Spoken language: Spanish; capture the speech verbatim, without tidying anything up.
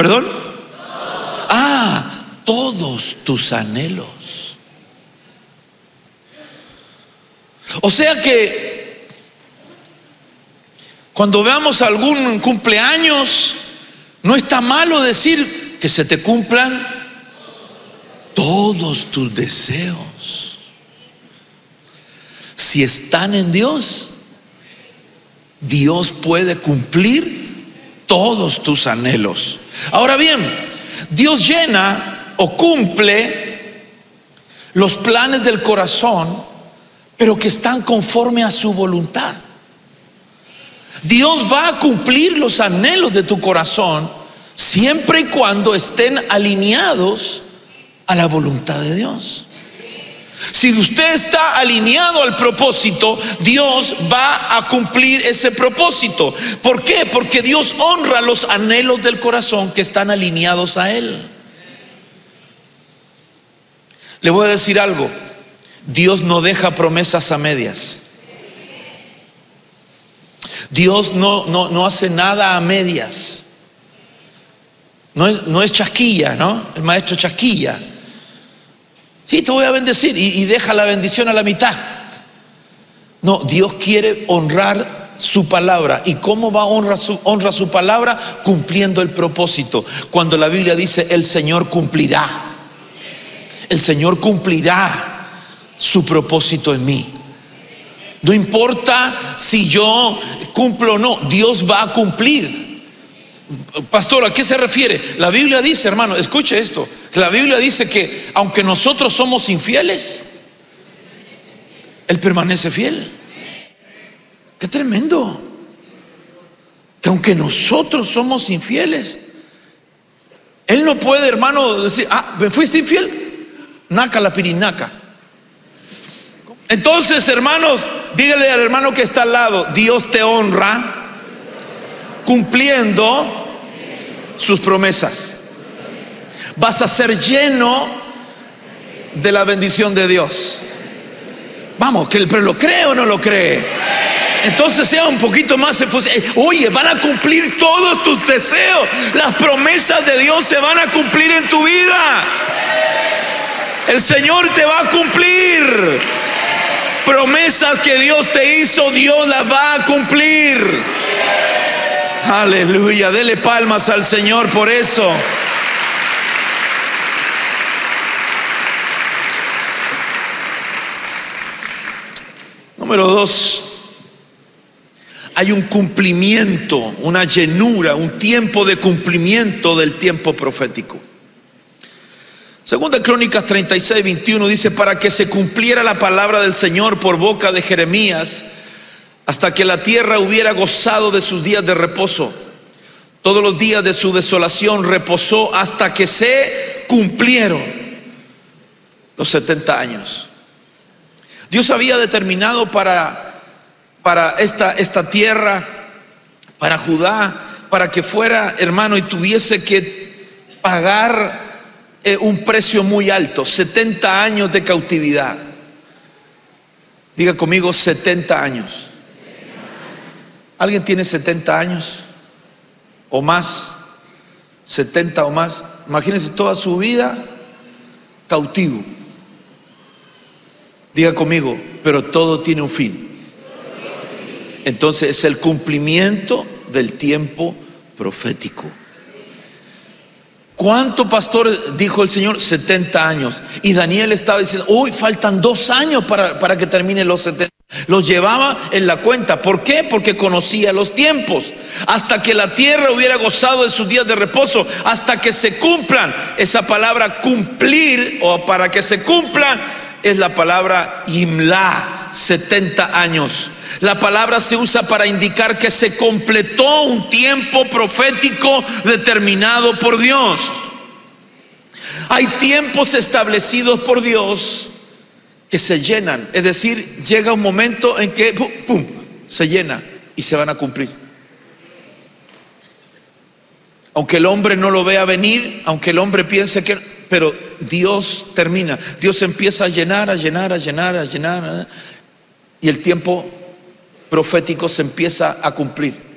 ¿Perdón? Ah, todos tus anhelos. O sea que cuando veamos algún cumpleaños, no está malo decir que se te cumplan todos tus deseos. Si están en Dios, Dios puede cumplir todos tus anhelos. Ahora bien, Dios llena o cumple los planes del corazón, pero que están conforme a su voluntad. Dios va a cumplir los anhelos de tu corazón siempre y cuando estén alineados a la voluntad de Dios. Si usted está alineado al propósito, Dios va a cumplir ese propósito. ¿Por qué? Porque Dios honra los anhelos del corazón que están alineados a Él. Le voy a decir algo: Dios no deja promesas a medias. Dios no, no, no hace nada a medias. No es, no es chasquilla, ¿no? El maestro chasquilla. Sí, te voy a bendecir y, y deja la bendición a la mitad. No, Dios quiere honrar su palabra. ¿Y cómo va a honrar su, honra su palabra? Cumpliendo el propósito. Cuando la Biblia dice el Señor cumplirá, el Señor cumplirá su propósito en mí. No importa si yo cumplo o no, Dios va a cumplir. Pastor, ¿a qué se refiere? La Biblia dice, hermano, escuche esto, que la Biblia dice que aunque nosotros somos infieles, Él permanece fiel. Qué tremendo. Que aunque nosotros somos infieles, Él no puede, hermano, decir: ah, ¿me fuiste infiel? Naca la pirinaca. Entonces, hermanos, dígale al hermano que está al lado: Dios te honra cumpliendo sus promesas. Vas a ser lleno de la bendición de Dios. Vamos, que pero lo cree o no lo cree. Entonces sea un poquito más efusivo. Oye, van a cumplir todos tus deseos. Las promesas de Dios se van a cumplir en tu vida. El Señor te va a cumplir. Promesas que Dios te hizo, Dios las va a cumplir. Aleluya, dele palmas al Señor por eso. Número dos, hay un cumplimiento, una llenura, un tiempo de cumplimiento del tiempo profético. Segunda Crónicas treinta y seis, veintiuno dice: para que se cumpliera la palabra del Señor por boca de Jeremías, hasta que la tierra hubiera gozado de sus días de reposo. Todos los días de su desolación reposó hasta que se cumplieron los setenta años. Dios había determinado para, para esta, esta tierra, para Judá, para que fuera, hermano, y tuviese que pagar eh, un precio muy alto, setenta años de cautividad. Diga conmigo: setenta años. ¿Alguien tiene setenta años o más? setenta o más. Imagínense toda su vida cautivo. Diga conmigo: pero todo tiene un fin. Entonces es el cumplimiento del tiempo profético. ¿Cuánto, pastor? Dijo el Señor: setenta años. Y Daniel estaba diciendo: uy, faltan dos años para, para que termine los setenta. Los llevaba en la cuenta. ¿Por qué? Porque conocía los tiempos. Hasta que la tierra hubiera gozado de sus días de reposo, hasta que se cumplan. Esa palabra cumplir, o para que se cumplan, es la palabra Imla, setenta años. La palabra se usa para indicar que se completó un tiempo profético determinado por Dios. Hay tiempos establecidos por Dios que se llenan, es decir, llega un momento en que pum, pum, se llena y se van a cumplir. Aunque el hombre no lo vea venir, aunque el hombre piense que, pero Dios termina, Dios empieza a llenar, a llenar, a llenar, a llenar, y el tiempo profético se empieza a cumplir.